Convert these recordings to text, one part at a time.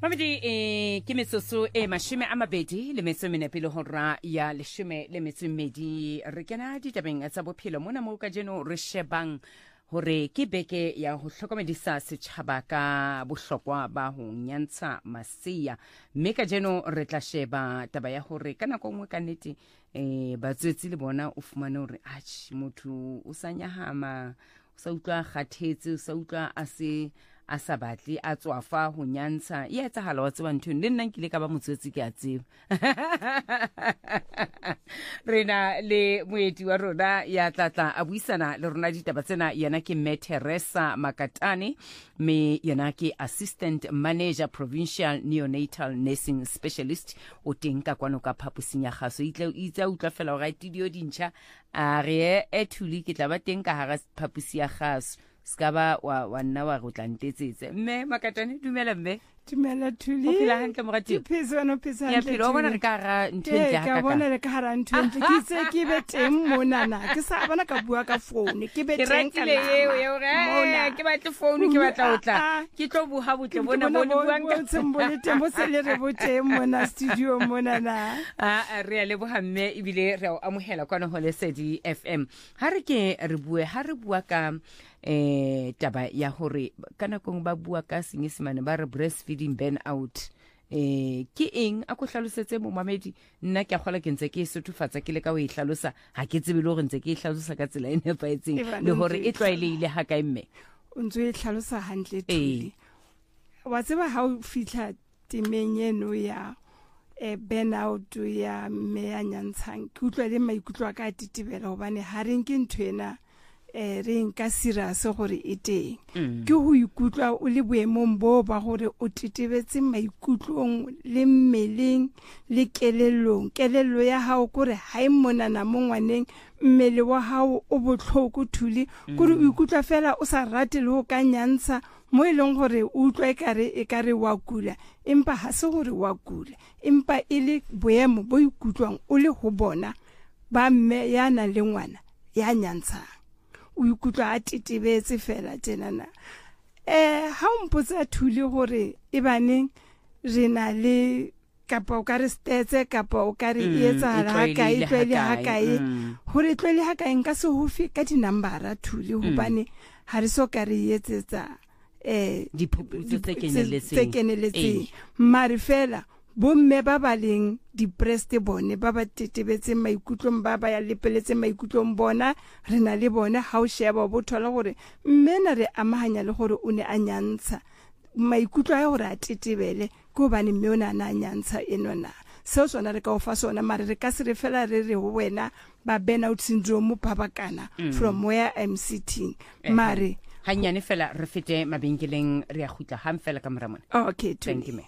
Mamedi ke metsotso mashome a mabedi le metso mene pele hora ya leshome le metso mmedi re kena ditabeng tsa bophelo mona mo ka jeno re shebang hore ke beke ya ho hlokomedisa setjhaba ka bohlokwa ba ho nyantsha maseya mme ka jeno re tla sheba taba ya hore kana go ngwe ka nnete batswetsi le bona o fumane hore motho o sa nyahama o sa utlwa kgathetse o sa utlwa a sa batle a tswafa ho nyantsha e etsahala wa tseba ntho le nna nkile ka ba motswetsi ke a tseba rena le moeti wa rona ya tlatla a buisana le rona ditaba tsena yana ke Teresa Makatane me yana ke assistant manager provincial neonatal nursing specialist o teng ka kwano ka phapusing ya gaso itla utlwa fela o ga tidio dintšha a re thuli ke tla ba teng ka hara phapusi ya gaso skaba wa nna wa go tlantetsetse mme Makatane dumela mme dumela Thuli o phela hantle morati phisa ya phela bona re ka ra ntwentle ka bona le ka ra ntwentle ke se ke be teng monana ke sa bona ka bua ka phone ke be teng ka mona ke batla phone ke batla otla ke tlo buha botle bona mo le buang ka tsembole tembo se le re boteng mona studio monana re ya le bohamme ibile re o amohela kwana ho Lesedi FM ha re ke re bua ka taba ya hore kana kong ba bua ka senyesemane ba re breastfeeding burn out ke eng a go hlalosetse mo mamedi nna ke a gola ke ntse ke sothofatsa ke le ka o e hlalosa ha ke tsebe le go ntse ke e hlalosa ka tsela e nepaetseng le hore e tlwaeleile ha ka mme o ntse e hlalosa hantle Thuli wa tseba ha o fitla timeng eno ya burn out ya me ya nyantshang ke utlwa le maikutlo ka titibela hobane ha re nke nthwena re nka serious gore e teng ke ho ikutlwa o le boemong bo ba gore o titebetse maikutlong le mmeleng le kelello ya hao gore ha e monana mo ngwaneng mmele wa hao o botlhoko Thuli gore o ikutlwa fela o sa rate le ho ka nyantsha mo e leng gore o utlwa e kare wa kula empa ha se gore wa kula empa e le boemo bo ikutlwang o le ho bona ba mme ya na le ngwana ya nyantsha o ikutlwa a titebetse fela tjenana ha o mpotsa Thuli gore e baneng re na le kapa o ka re stetse kapa o ka re etsahala ha ka e tlwele ha ka e hore tlwele ha ka nka se ho fi ka di number Thuli hobane ha re so ka re etsetsa diphuputso tse keneletseng mare fela bomme ba baleng depressed bone ba ba tetebetse maikutlong ba ya lepeletse maikutlong bona re na le bona ha o sheba bo thola gore mmena re amahanya le gore o ne a nyantsha maikutlo a gore a tetebele go bane mme ona a nyantsha enona seo sona re ka o fa sona mare re ka se re fela re re wena ba burnout syndrome ba bakana from where I'm sitting mare hanyane fela re fete mabenkeleng re a khutla hang fela ka moramona okay thank you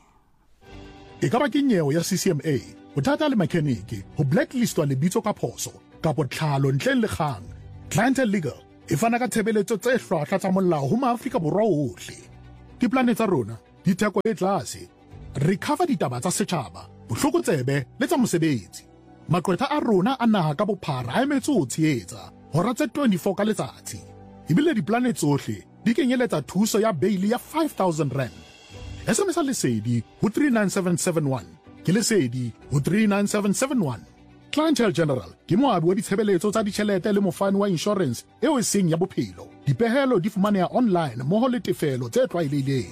e ka ba ke nyeo ya CCMA bothata le mechanic ho blacklistwa lebitso ka phoso ka botlhalo ntleng le kgang Clientele Legal e fana ka tshebeletso tse hlwahlwa tsa molao ho maAfrika Borwa ohle diplanetsa rona di theko e tlase recover ditaba tsa setjhaba bohlokotsebe le tsa mosebetsi maqwetha a rona a naha ka bophara a emetse ho tshehetsa hora tse 24 ka letsatsi ebile diplanetsa tsohle di kenyeletsa thuso ya bail ya 5,000 rand SMS Lesedi ho 39771 ke Lesedi ho 39771 Clientele General ke moabi wa ditshebeletso tsa ditjhelete le mofani wa insurance eo e seng ya bophelo dipehelo di fumaneha online moho le tefelo tse tlwaelehileng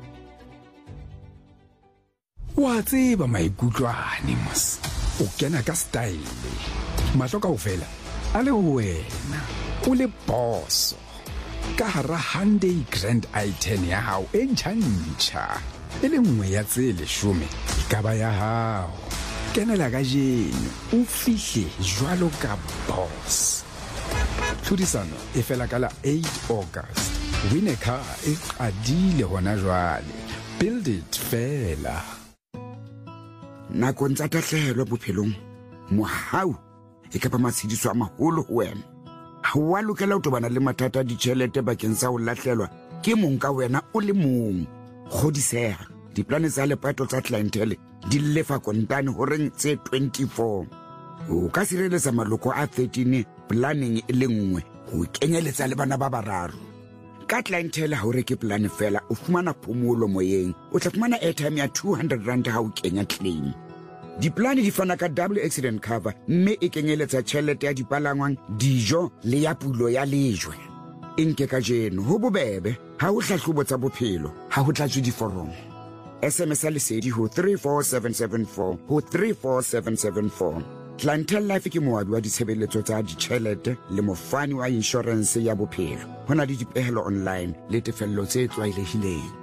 wa tseba maikutlwane mos o kena ka style matlo kaofela a le wena o le boss ka hara Hyundai Grand i10 ya hao e ntjha e le nngwe ya tse 10 ka ba ya hao kenela ka jeno o fihle jwalo ka boss tlhodisano e fela ka la 8 August win a car e qadile hona jwale build it fela nakong tsa tahlehelo bophelong mohau e ka ba matshidiso a maholo ho wena ha wa lokela ho tobana le mathata a ditjhelete bakeng sa ho lahlelwa ke mong ka wena o le mong kgodiseha diplane tsa lepato tsa clientele di lefa kontane horeng tse 24 o ka sireletsa maloko a 13 planning e le nngwe ho kenyeletsa le bana ba bararo ka clientele ha o reke plan fela o fumana phomolo moyeng o tla fumana airtime ya 200 rand ha o kenya claim. Diplane di fana ka double accident cover mme e kenyeletsa tjhelete ya dipalangwang, dijo le ya pulo ya lejwe. Nke ka jeno ho bobebe ha o hlahlobo tsa bophelo ha ho tlatswe diforomo. SMS lesedi ho 34774 ho 34774. Clientele Life ke moabi wa ditshebeletso tsa ditjhelete le mofani wa insurance ya bophelo. Hona le dipehelo online le tefello tse tlwaelehileng.